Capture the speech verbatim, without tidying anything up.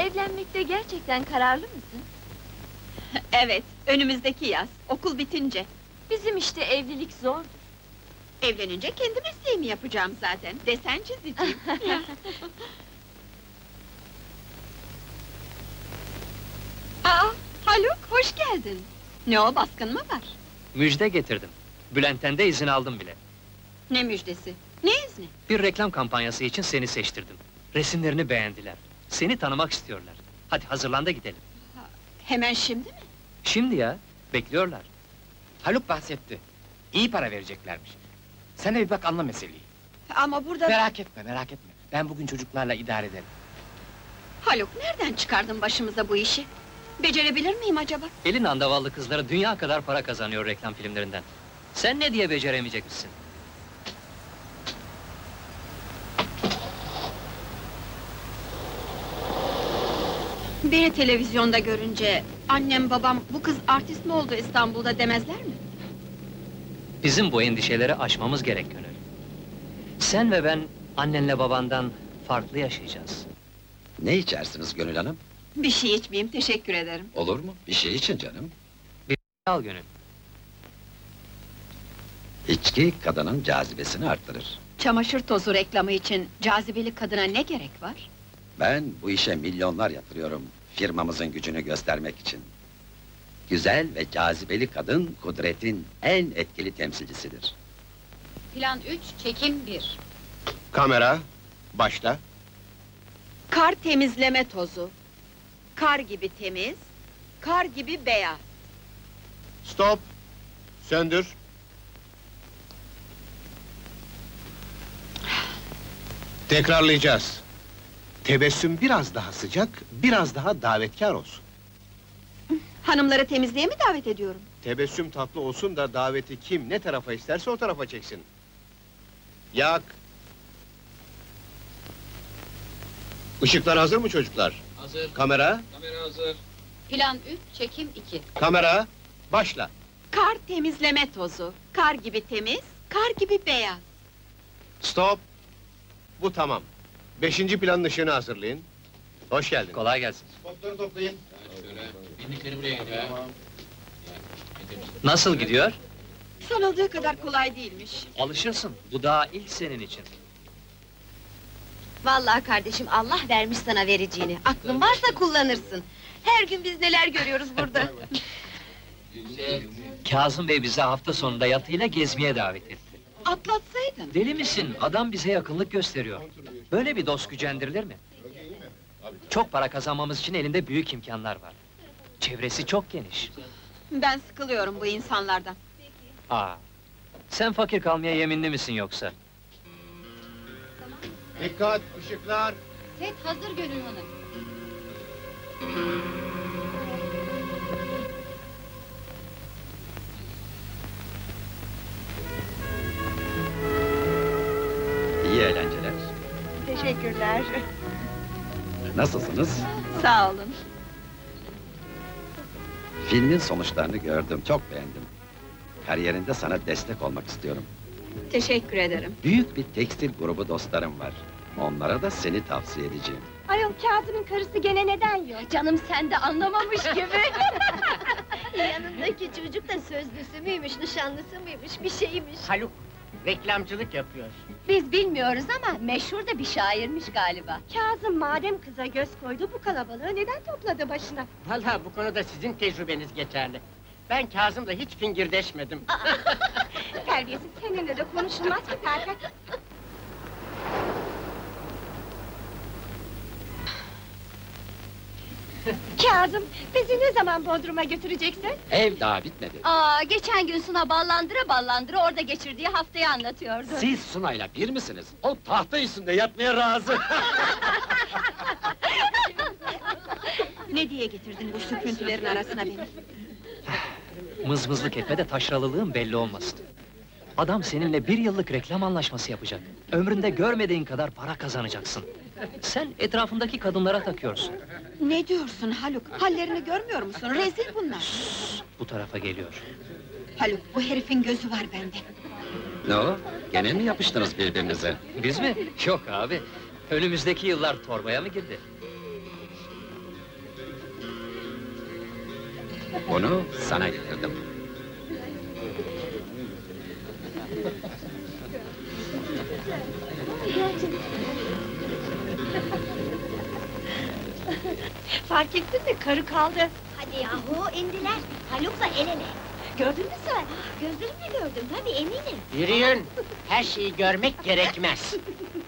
Evlenmekte gerçekten kararlı mısın? Evet, önümüzdeki yaz, okul bitince. Bizim işte evlilik zordur. Evlenince kendi mesleğimi yapacağım zaten, desen çiziciyim. Aa, Haluk, hoş geldin! Ne o, baskın mı var? Müjde getirdim. Bülent'ten de izin aldım bile. Ne müjdesi? Ne izni? Bir reklam kampanyası için seni seçtirdim. Resimlerini beğendiler. Seni tanımak istiyorlar. Hadi hazırlan da gidelim. Hemen şimdi mi? Şimdi ya, bekliyorlar. Haluk bahsetti. İyi para vereceklermiş. Sen de bir bak, anla meseleyi. Ama burada... Merak etme, merak etme. Ben bugün çocuklarla idare ederim. Haluk, nereden çıkardın başımıza bu işi? Becerebilir miyim acaba? Elin andavallı kızları dünya kadar para kazanıyor reklam filmlerinden. Sen ne diye beceremeyecek misin? Beni televizyonda görünce... ...annem babam, bu kız artist mi oldu İstanbul'da demezler mi? Bizim bu endişeleri aşmamız gerek Gönül. Sen ve ben, annenle babandan farklı yaşayacağız. Ne içersiniz Gönül Hanım? Bir şey içmeyeyim, teşekkür ederim. Olur mu? Bir şey için canım. Al Gönül. İçki, kadının cazibesini arttırır. Çamaşır tozu reklamı için cazibeli kadına ne gerek var? Ben bu işe milyonlar yatırıyorum, firmamızın gücünü göstermek için. Güzel ve cazibeli kadın, kudretin en etkili temsilcisidir. Plan üç, çekim bir. Kamera, başla. Kar temizleme tozu. Kar gibi temiz, kar gibi beyaz. Stop! Söndür! Tekrarlayacağız. Tebessüm biraz daha sıcak, biraz daha davetkar olsun. Hanımları temizliğe mi davet ediyorum? Tebessüm tatlı olsun da daveti kim ne tarafa isterse o tarafa çeksin. Yak! Işıklar hazır mı çocuklar? Hazır. Kamera, Kamera hazır. Plan üç, çekim iki. kamera, başla! Kar temizleme tozu. Kar gibi temiz, kar gibi beyaz. Stop! Bu tamam. Beşinci planın ışığını hazırlayın. Hoş geldin. Kolay gelsin. Spotları toplayın. Şöyle, bindikleri buraya gidiyor. Nasıl gidiyor? Sanıldığı kadar kolay değilmiş. Alışırsın, bu daha ilk senin için. Vallahi kardeşim, Allah vermiş sana vereceğini. Aklın varsa kullanırsın. Her gün biz neler görüyoruz burada. Kazım Bey bizi hafta sonunda yatıyla gezmeye davet etti. Atlatsaydın. Deli misin? Adam bize yakınlık gösteriyor. Böyle bir dost gücendirilir mi? Çok para kazanmamız için elinde büyük imkanlar var. Çevresi çok geniş. Ben sıkılıyorum bu insanlardan. Aa, sen fakir kalmaya yeminli misin yoksa? Dikkat, ışıklar! Set hazır Gönül Hanım. İyi eğlenceler. Teşekkürler. Nasılsınız? Sağ olun. Filmin sonuçlarını gördüm, çok beğendim. Kariyerinde sana destek olmak istiyorum. Teşekkür ederim. Büyük bir tekstil grubu dostlarım var. Onlara da seni tavsiye edeceğim. Ayol, Kazım'ın karısı gene neden yok? Canım, sen de anlamamış gibi. Yanındaki çocuk da sözlüsü müymüş, nişanlısı mıymış, bir şeymiş. Haluk, reklamcılık yapıyor. Biz bilmiyoruz ama meşhur da bir şairmiş galiba. Kazım madem kıza göz koydu, bu kalabalığı neden topladı başına? Vallahi bu konuda sizin tecrübeniz geçerli. Ben Kazım'la hiç fingirdeşmedim. Terbiyesiz, seninle de konuşulmaz ki Tarkan. Kazım, bizi ne zaman Bodrum'a götüreceksin? Ev daha bitmedi. Aa, geçen gün Suna ballandıra ballandıra orada geçirdiği haftayı anlatıyordu. Siz Sunay'la bir misiniz? O tahta üstünde yatmaya razı. Ne diye getirdin bu süprüntülerin arasına beni? Mızmızlık etme de taşralılığın belli olmasın. Adam seninle bir yıllık reklam anlaşması yapacak. Ömründe görmediğin kadar para kazanacaksın. Sen etrafındaki kadınlara takıyorsun. Ne diyorsun Haluk? Hallerini görmüyor musun? Rezil bunlar. Bu tarafa geliyor. Haluk, bu herifin gözü var bende. Ne o? Gene mi yapıştınız birbirinize? Biz mi? Yok abi. Önümüzdeki yıllar torbaya mı girdi? Bunu sana getirdim. Fark ettin mi? Karı kaldı. Hadi yahu indiler. Haluk'la el ele. Gördün mü sen? Gözlerimle gördüm tabii eminim. Yürüyün! Her şeyi görmek gerekmez.